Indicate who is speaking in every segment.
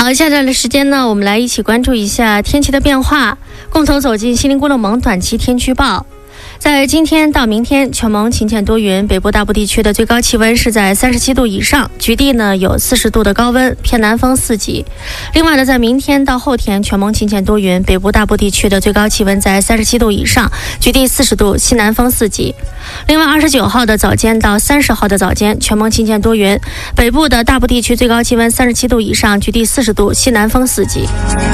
Speaker 1: 好，下段的时间呢，我们来一起关注一下天气的变化，共同走进西宁咕噜盟短期天气预报。在今天到明天，全蒙晴间多云，北部大部地区的最高气温是在37度以上，局地呢有40度的高温，偏南风4级。另外呢，在明天到后天，全蒙晴间多云，北部大部地区的最高气温在37度以上，局地40度，西南风4级。另外29号的早间到30号的早间，全蒙晴间多云，北部的大部地区最高气温37度以上，局地40度，西南风4级。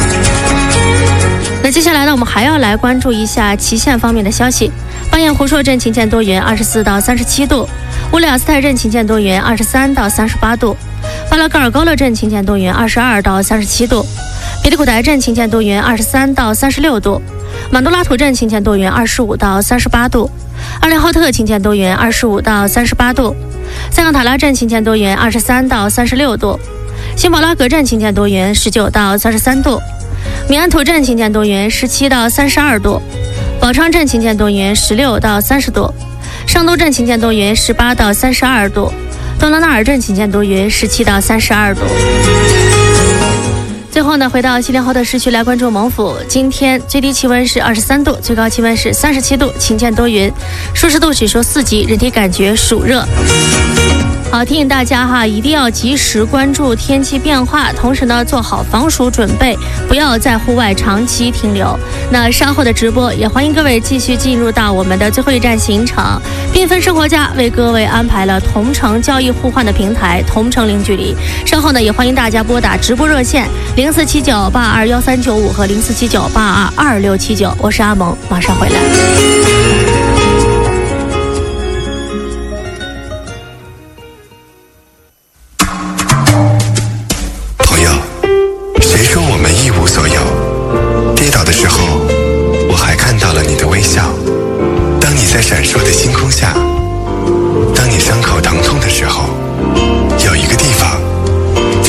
Speaker 1: 那接下来呢，我们还要来关注一下祁县方面的消息。巴彦湖硕镇晴间多云，24到37度；乌里尔斯泰镇晴间多云，23到38度；巴拉格尔沟勒镇晴间多云，22到37度；别里古台镇晴间多云，23到36度；满都拉图镇晴间多云，25到38度；阿联浩特晴间多云，25到38度；塞冈塔拉镇晴间多云，23到36度；辛宝拉格镇晴间多云，19到33度；米安图镇晴间多云，17到32度；宝昌镇晴间多云，16到30度；上都镇晴间多云，18到32度；东拉纳尔镇晴间多云，17到32度。最后呢，回到锡林浩特市区来关注蒙府，今天最低气温是23度，最高气温是37度，晴间多云，舒适度指数4级，人体感觉暑热。好，提醒大家哈，一定要及时关注天气变化，同时呢，做好防暑准备，不要在户外长期停留。那稍后的直播也欢迎各位继续进入到我们的最后一站行程，缤纷生活家为各位安排了同城交易互换的平台，同城零距离。稍后呢，也欢迎大家拨打直播热线0479821395和0479822679。我是阿萌，马上回来。